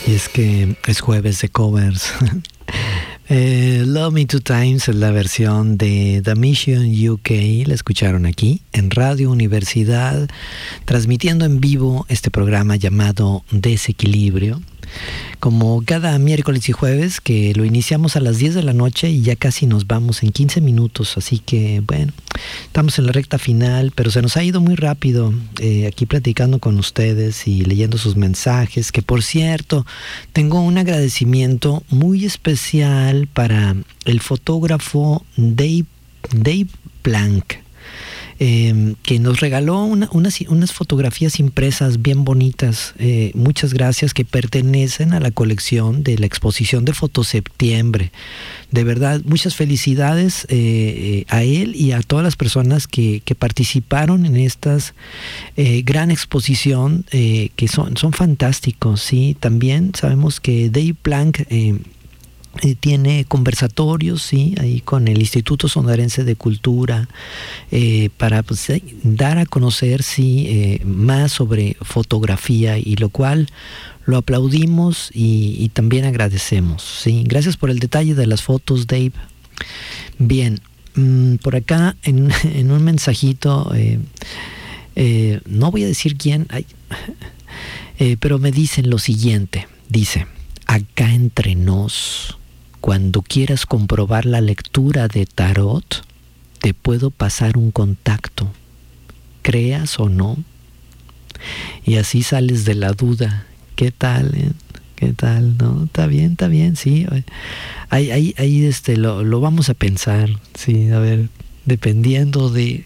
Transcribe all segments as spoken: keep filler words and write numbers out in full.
Y es que es jueves de covers. eh, Love Me Two Times es la versión de The Mission U K. La escucharon aquí en Radio Universidad, transmitiendo en vivo este programa llamado Desequilibrio. Como cada miércoles y jueves, que lo iniciamos a las diez de la noche y ya casi nos vamos en quince minutos. Así que, bueno, estamos en la recta final, pero se nos ha ido muy rápido eh, aquí platicando con ustedes y leyendo sus mensajes. Que, por cierto, tengo un agradecimiento muy especial para el fotógrafo Dave, Dave Plank. Eh, que nos regaló una, unas, unas fotografías impresas bien bonitas, eh, muchas gracias, que pertenecen a la colección de la exposición de Fotoseptiembre. De verdad, muchas felicidades eh, a él y a todas las personas que, que participaron en esta eh, gran exposición, eh, que son, son fantásticos, ¿sí? También sabemos que Dave Plank eh, Eh, tiene conversatorios, sí, ahí con el Instituto Sonorense de Cultura, eh, para pues, eh, dar a conocer, sí, eh, más sobre fotografía, y lo cual lo aplaudimos y, y también agradecemos, sí. Gracias por el detalle de las fotos, Dave. Bien, mmm, por acá en, en un mensajito, eh, eh, no voy a decir quién, ay, eh, pero me dicen lo siguiente, dice: acá entre nos, cuando quieras comprobar la lectura de tarot, te puedo pasar un contacto, creas o no, y así sales de la duda. ¿Qué tal? Eh? ¿Qué tal? ¿No? Está bien, está bien, sí. Ahí, ahí, ahí este, lo, lo vamos a pensar, sí, a ver, dependiendo de...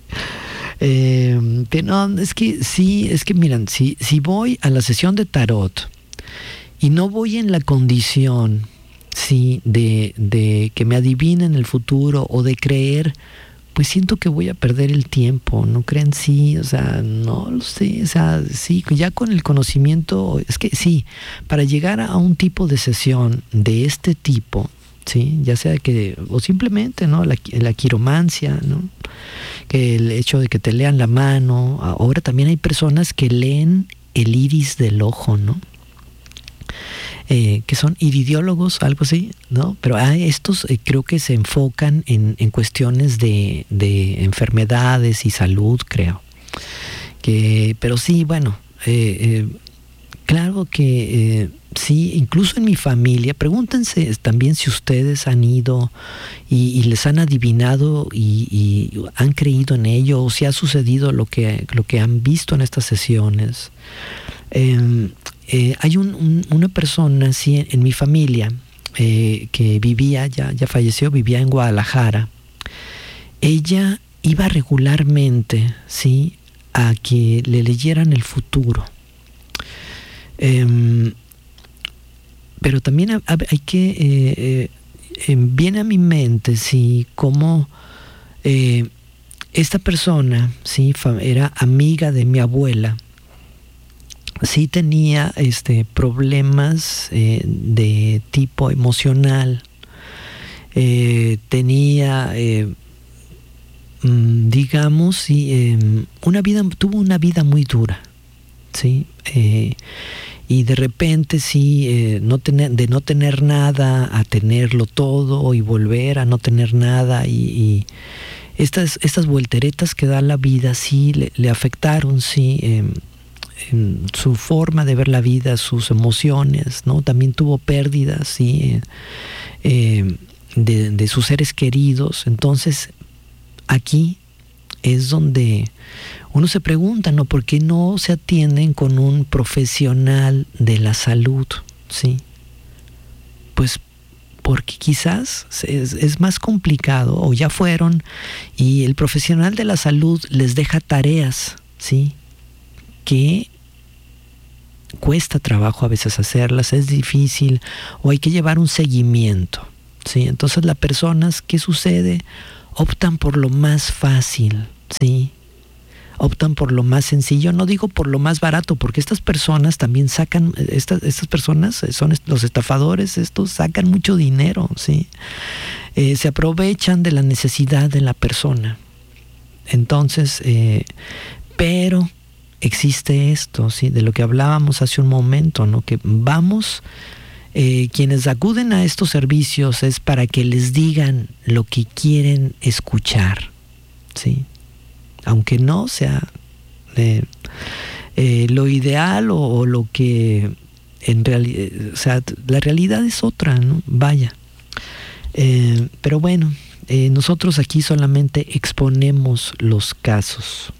eh, que no, es que sí, es que miran, si, si voy a la sesión de tarot y no voy en la condición, sí, de, de que me adivinen el futuro o de creer, pues siento que voy a perder el tiempo, ¿no creen? Sí, o sea, no lo sé, o sea, sí, ya con el conocimiento, es que sí, para llegar a un tipo de sesión de este tipo, sí, ya sea que, o simplemente, ¿no? La, la quiromancia, ¿no? Que el hecho de que te lean la mano, ahora también hay personas que leen el iris del ojo, ¿no? Eh, que son iridiólogos, algo así, ¿no? Pero ah, estos eh, creo que se enfocan en, en cuestiones de, de enfermedades y salud, creo. Que, pero sí, bueno, eh, eh, claro que eh, sí, incluso en mi familia, pregúntense también si ustedes han ido y, y les han adivinado y, y han creído en ello, o si ha sucedido lo que, lo que han visto en estas sesiones. Eh, Eh, hay un, un, una persona, sí, en, en mi familia, eh, que vivía, ya, ya falleció, vivía en Guadalajara. Ella iba regularmente, sí, a que le leyeran el futuro. Eh, pero también hay, hay que, eh, eh, viene a mi mente, sí, cómo eh, esta persona, sí, era amiga de mi abuela. Sí tenía este, problemas eh, de tipo emocional, eh, tenía, eh, digamos, sí, eh, una vida, tuvo una vida muy dura, sí, eh, y de repente sí, eh, no tener, de no tener nada a tenerlo todo y volver a no tener nada, y, y estas, estas volteretas que da la vida sí le, le afectaron, sí. Eh, en su forma de ver la vida, sus emociones, ¿no? También tuvo pérdidas, ¿sí? eh, de, de sus seres queridos. Entonces, aquí es donde uno se pregunta, ¿no? ¿Por qué no se atienden con un profesional de la salud, ¿sí? Pues porque quizás es, es más complicado, o ya fueron, y el profesional de la salud les deja tareas, ¿sí? Que cuesta trabajo a veces hacerlas, es difícil, o hay que llevar un seguimiento, ¿sí? Entonces las personas, ¿qué sucede? Optan por lo más fácil, ¿sí? Optan por lo más sencillo, no digo por lo más barato, porque estas personas también sacan, estas, estas personas son los estafadores, estos sacan mucho dinero, ¿sí? Eh, se aprovechan de la necesidad de la persona. Entonces, eh, pero existe esto, ¿sí? De lo que hablábamos hace un momento, ¿no? Que vamos, eh, quienes acuden a estos servicios es para que les digan lo que quieren escuchar, ¿sí? Aunque no sea eh, eh, lo ideal o, o lo que en realidad, o sea, la realidad es otra, ¿no? Vaya. Eh, pero bueno, eh, nosotros aquí solamente exponemos los casos.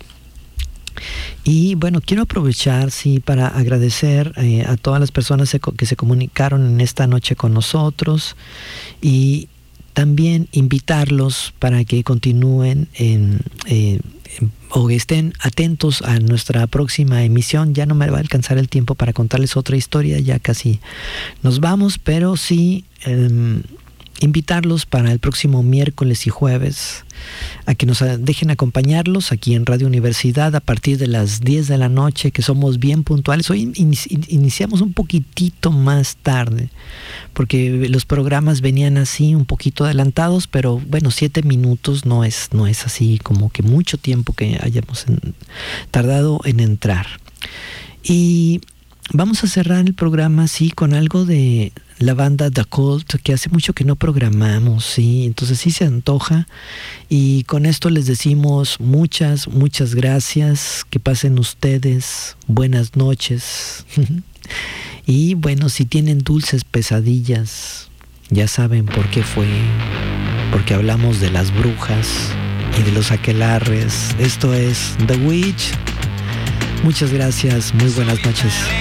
Y bueno, quiero aprovechar, sí, para agradecer eh, a todas las personas que se comunicaron en esta noche con nosotros y también invitarlos para que continúen en, eh, en, o estén atentos a nuestra próxima emisión. Ya no me va a alcanzar el tiempo para contarles otra historia, ya casi nos vamos, pero sí eh, invitarlos para el próximo miércoles y jueves a que nos dejen acompañarlos aquí en Radio Universidad a partir de las diez de la noche, que somos bien puntuales. Hoy inici- iniciamos un poquitito más tarde porque los programas venían así un poquito adelantados, pero bueno, siete minutos no es, no es así como que mucho tiempo que hayamos en, tardado en entrar. Y vamos a cerrar el programa así con algo de la banda The Cult, que hace mucho que no programamos, sí, entonces sí se antoja. Y con esto les decimos muchas, muchas gracias, que pasen ustedes buenas noches. Y bueno, si tienen dulces pesadillas, ya saben por qué fue, porque hablamos de las brujas y de los aquelarres. Esto es The Witch. Muchas gracias, muy buenas noches.